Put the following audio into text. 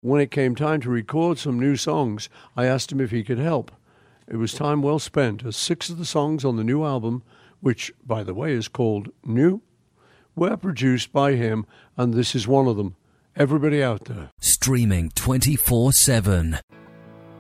When it came time to record some new songs, I asked him if he could help. It was time well spent, as 6 of the songs on the new album, which, by the way, is called New, were produced by him, and this is one of them. Everybody out there. Streaming 24/7.